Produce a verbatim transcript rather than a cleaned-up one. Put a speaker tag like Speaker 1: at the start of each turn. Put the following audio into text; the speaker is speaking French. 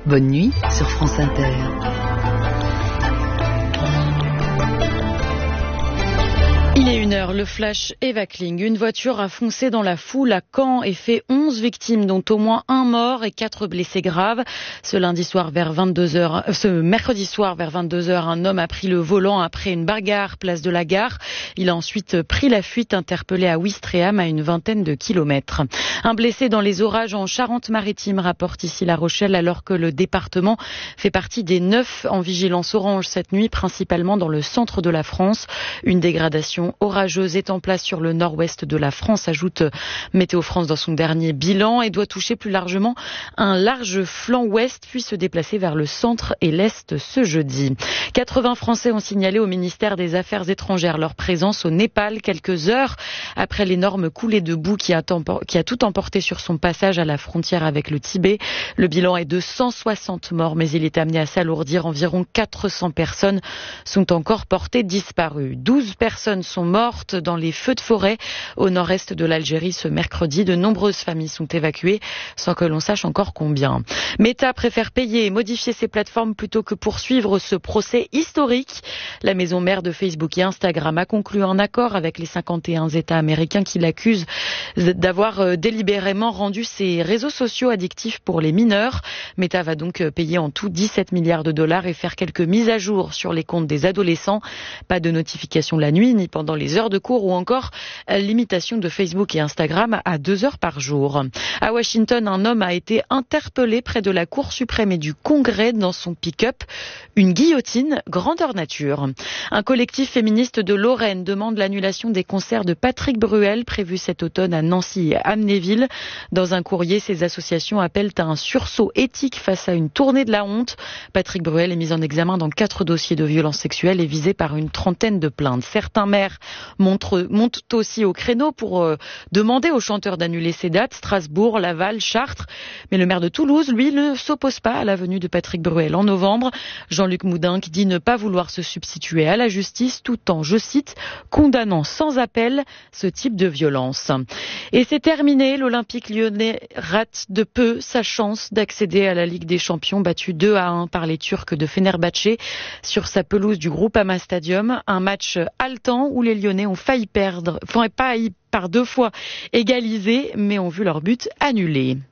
Speaker 1: Bonne nuit sur France Inter.
Speaker 2: Il est une heure, le flash Eva Kling. Une voiture a foncé dans la foule à Caen et fait onze victimes, dont au moins un mort et quatre blessés graves. Ce lundi soir vers vingt-deux heures, ce mercredi soir vers vingt-deux heures, un homme a pris le volant après une bagarre place de la Gare. Il a ensuite pris la fuite, interpellé à Ouistreham, à une vingtaine de kilomètres. Un blessé dans les orages en Charente-Maritime, rapporte ici La Rochelle, alors que le département fait partie des neuf en vigilance orange cette nuit, principalement dans le centre de la France. Une dégradation orageuse est en place sur le nord-ouest de la France, ajoute Météo France dans son dernier bilan, et doit toucher plus largement un large flanc ouest, puis se déplacer vers le centre et l'est ce jeudi. quatre-vingts Français ont signalé au ministère des Affaires étrangères leur présence au Népal quelques heures après l'énorme coulée de boue qui a, tempor- qui a tout emporté sur son passage à la frontière avec le Tibet. Le bilan est de cent soixante morts, mais il est amené à s'alourdir. Environ quatre cents personnes sont encore portées disparues. douze personnes sont mortes dans les feux de forêt au nord-est de l'Algérie ce mercredi. De nombreuses familles sont évacuées sans que l'on sache encore combien. Meta préfère payer et modifier ses plateformes plutôt que poursuivre ce procès historique. La maison mère de Facebook et Instagram a conclu un accord avec les cinquante et un États américains qui l'accusent d'avoir délibérément rendu ses réseaux sociaux addictifs pour les mineurs. Meta va donc payer en tout dix-sept milliards de dollars et faire quelques mises à jour sur les comptes des adolescents. Pas de notification la nuit ni pendant les heures de cours, ou encore limitation de Facebook et Instagram à deux heures par jour. À Washington, un homme a été interpellé près de la Cour suprême et du Congrès dans son pick-up. Une guillotine grandeur nature. Un collectif féministe de Lorraine demande l'annulation des concerts de Patrick Bruel prévus cet automne à Nancy et à Amnéville. Dans un courrier, ces associations appellent à un sursaut éthique face à une tournée de la honte. Patrick Bruel est mis en examen dans quatre dossiers de violences sexuelles et visé par une trentaine de plaintes. Certains maires montrent, montent aussi au créneau pour euh, demander aux chanteurs d'annuler ces dates. Strasbourg, Laval, Chartres. Mais le maire de Toulouse, lui, ne s'oppose pas à la venue de Patrick Bruel en novembre. Jean-Luc Moudin qui dit ne pas vouloir se substituer à la justice tout en, je cite, condamnant sans appel ce type de violence. Et c'est terminé. L'Olympique lyonnais rate de peu sa chance d'accéder à la Ligue des Champions, battue deux à un par les Turcs de Fenerbahçe sur sa pelouse du Groupama Stadium. Un match haletant où les Lyonnais ont failli perdre, enfin pas par deux fois égalisé, mais ont vu leur but annulé.